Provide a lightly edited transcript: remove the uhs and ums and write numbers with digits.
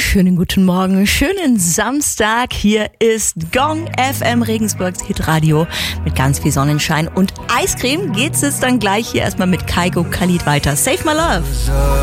Schönen guten Morgen, schönen Samstag. Hier ist Gong FM Regensburgs Hitradio mit ganz viel Sonnenschein und Eiscreme. Geht's jetzt dann gleich hier erstmal mit Kygo Khalid weiter. Save My Love.